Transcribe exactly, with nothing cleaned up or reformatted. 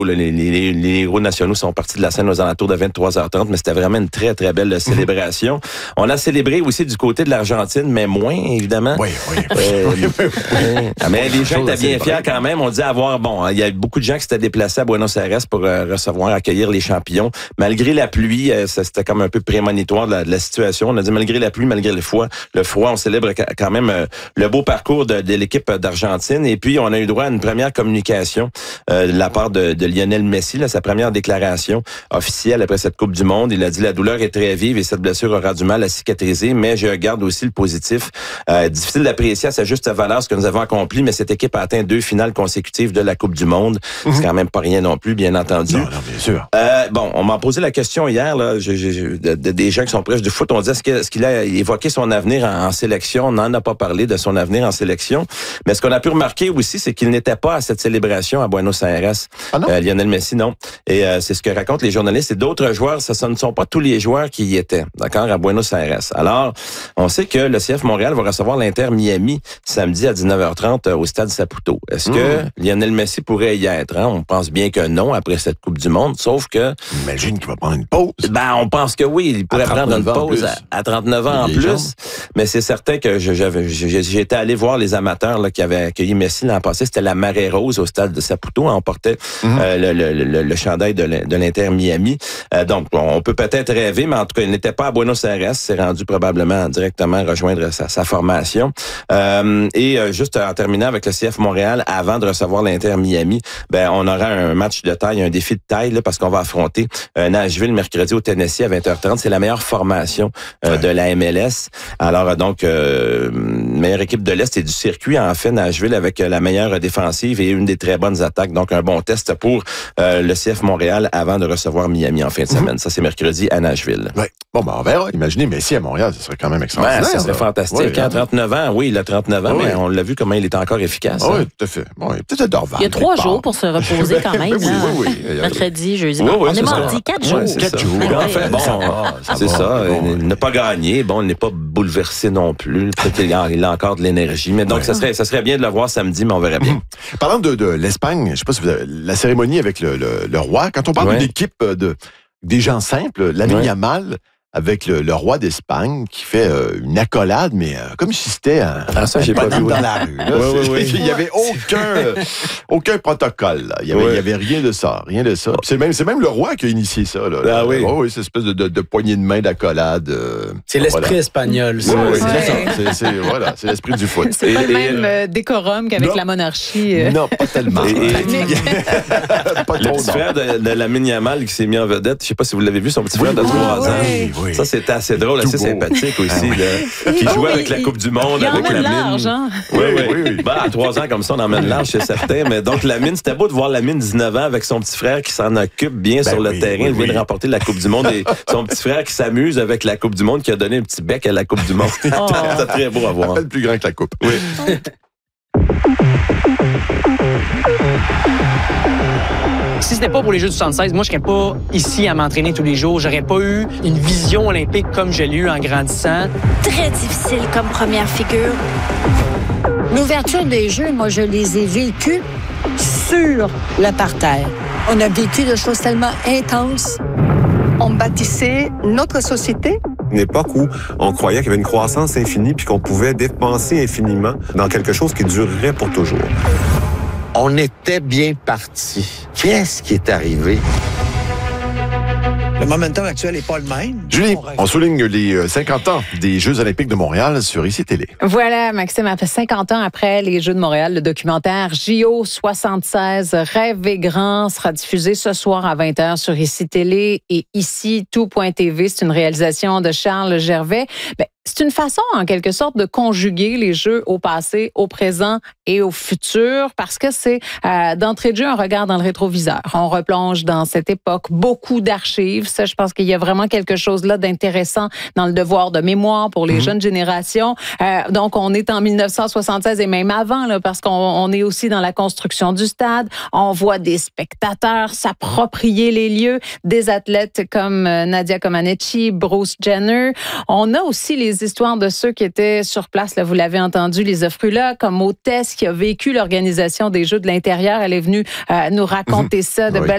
Les, les, les héros nationaux sont partis de la scène aux alentours de vingt-trois heures trente, mais c'était vraiment une très, très belle célébration. Mm-hmm. On a célébré aussi du côté de l'Argentine, mais moins, évidemment. Oui, oui. Euh, oui, oui, oui. Mais les gens étaient bien fiers quand même. On dit avoir, bon, il y a beaucoup de gens qui s'étaient déplacés à Buenos Aires pour euh, recevoir, accueillir les champions. Malgré la pluie, euh, ça, c'était comme un peu prémonitoire de la, de la situation. On a dit malgré la pluie, malgré le froid, le froid, on célèbre quand même euh, le beau parcours de, de l'équipe d'Argentine. Et puis, on a eu droit à une première communication euh, de la part de, de Lionel Messi, là, sa première déclaration officielle après cette Coupe du Monde. Il a dit « La douleur est très vive et cette blessure aura du mal à cicatriser, mais je garde aussi le positif. Euh, difficile d'apprécier à sa juste valeur ce que nous avons accompli, mais cette équipe a atteint deux finales consécutives de la Coupe du Monde. Mm-hmm. C'est quand même pas rien non plus, bien entendu. » Non, non, bien sûr. Euh, bon, on m'a posé la question hier, là, j'ai, j'ai, de, de, des gens qui sont proches du foot. On dit est-ce, que, est-ce qu'il a évoqué son avenir en, en sélection? On n'en a pas parlé de son avenir en sélection. Mais ce qu'on a pu remarquer aussi, c'est qu'il n'était pas à cette célébration à Buenos Aires. Ah non? Euh, Lionel Messi, non. Et euh, c'est ce que racontent les journalistes. Et d'autres joueurs, ce ne sont pas tous les joueurs qui y étaient, d'accord, à Buenos Aires. Alors, on sait que le C F Montréal va recevoir l'Inter Miami samedi à dix-neuf heures trente au stade Saputo. Est-ce mmh. que Lionel Messi pourrait y être? Hein? On pense bien que non après cette Coupe du Monde, sauf que... Imagine qu'il va prendre une pause. Ben, on pense que oui, il pourrait prendre une pause à, à trente-neuf ans en plus. Gens. Mais c'est certain que je, j'avais, j'étais allé voir les amateurs là, qui avaient accueilli Messi l'an passé. C'était la marée rose au stade de Saputo. On portait mmh. euh, le, le, le, le chandail de, de l'Inter Miami. Euh, donc, on peut peut-être rêver, mais en tout cas, il n'était pas à Buenos Aires. C'est rendu probablement directement rejoindre sa, sa formation. Euh, et euh, juste en terminant avec le C F Montréal, avant de recevoir l'Inter Miami, ben on aura un match de taille, un défi de taille, là, parce qu'on va affronter euh, Nashville mercredi au Tennessee à vingt heures trente. C'est la meilleure formation euh, ouais. de la M L S. Alors, donc, euh, meilleure équipe de l'Est et du circuit, en fait, Nashville, avec la meilleure défensive et une des très bonnes attaques. Donc, un bon test pour euh, le C F Montréal avant de recevoir Miami en fin de semaine. Mm-hmm. Ça, c'est mercredi à Nashville. Ouais. Bon, ben, on verra. Imaginez Messi à Montréal, ce serait quand même extraordinaire. Ouais, ça serait fantastique. Ouais, à trente-neuf ans, oui, il a trente-neuf ans, oui. mais on l'a vu comment il est encore efficace. Oui, hein. tout à fait. Bon, il y a peut-être Dorval. Il y a trois jours pour se reposer quand même. oui, oui, oui. Mercredi, jeudi. Oui, oui, on est mardi, quatre jours. Ouais, quatre jours. En fait, bon, c'est ça. Il n'a pas gagné. Bon, il n'est pas bouleversé non plus. Peut-être qu'il a, il a encore de l'énergie. Mais donc, ouais. ça serait, ça serait bien de le voir samedi, mais on verra bien. Mmh. Parlant de, de l'Espagne, je ne sais pas si vous avez la cérémonie avec le, le, le roi. Quand on parle ouais. d'une équipe de des gens simples, Lamine ouais. Yamal avec le, le roi d'Espagne qui fait euh, une accolade, mais euh, comme si c'était un, ah, ça, j'ai un pas vu, dans la rue. Là. Oui, oui, oui. Il n'y avait aucun, euh, aucun protocole. Là. Il n'y avait, ouais. avait rien de ça. Rien de ça. C'est même, c'est même le roi qui a initié ça. Là, ah, oui. Oh, oui, cette espèce de, de, de poignée de main d'accolade. Euh, c'est l'esprit voilà. espagnol. Ça. Oui, oui, ouais. c'est ça. C'est, c'est, voilà, c'est l'esprit du foot. C'est et, pas et, le même euh, décorum qu'avec non, la monarchie. Euh. Non, pas tellement. Et, et, pas le petit frère de, de Lamine Yamal qui s'est mis en vedette, je ne sais pas si vous l'avez vu, son petit frère oui, de trois oui, ans. Oui, oui. Ça, c'était assez drôle, assez beau. Sympathique aussi, ah, oui. là, qui jouait avec la Coupe du Monde, il avec Lamine. Large, hein? Oui, oui, oui. oui. Ben, à trois ans comme ça, on emmène large, c'est certain. Mais donc, Lamine, c'était beau de voir Lamine, dix-neuf ans, avec son petit frère qui s'en occupe bien ben sur le oui, terrain. Oui, il vient oui. de remporter la Coupe du Monde. Et son petit frère qui s'amuse avec la Coupe du Monde, qui a donné un petit bec à la Coupe du Monde. Oh. C'est très beau à voir. C'est plus grand que la Coupe. Oui. Si ce n'est pas pour les Jeux du soixante-seize, moi, je ne serais pas ici à m'entraîner tous les jours. J'aurais pas eu une vision olympique comme je l'ai eu en grandissant. Très difficile comme première figure. L'ouverture des Jeux, moi, je les ai vécus sur le parterre. On a vécu des choses tellement intenses. On bâtissait notre société. Une époque où on croyait qu'il y avait une croissance infinie puis qu'on pouvait dépenser infiniment dans quelque chose qui durerait pour toujours. On était bien parti. Qu'est-ce qui est arrivé? Le momentum actuel n'est pas le même. Julie, on souligne les cinquante ans des Jeux olympiques de Montréal sur I C Télé. Voilà, Maxime, a fait cinquante ans après les Jeux de Montréal. Le documentaire J O soixante-seize, Rêver grand, sera diffusé ce soir à vingt heures sur I C Télé et ici, tout point T V. C'est une réalisation de Charles Gervais. Ben, c'est une façon, en quelque sorte, de conjuguer les Jeux au passé, au présent et au futur, parce que c'est euh, d'entrée de jeu un regard dans le rétroviseur. On replonge dans cette époque, beaucoup d'archives. Ça, je pense qu'il y a vraiment quelque chose là d'intéressant dans le devoir de mémoire pour les mmh. jeunes générations. Euh, donc, on est en mille neuf cent soixante-seize et même avant, là, parce qu'on on est aussi dans la construction du stade. On voit des spectateurs s'approprier les lieux, des athlètes comme euh, Nadia Comaneci, Bruce Jenner. On a aussi les histoires de ceux qui étaient sur place. Là, vous l'avez entendu, Lisa Frula, comme hôtesse qui a vécu l'organisation des Jeux de l'intérieur. Elle est venue euh, nous raconter ça de oui. belles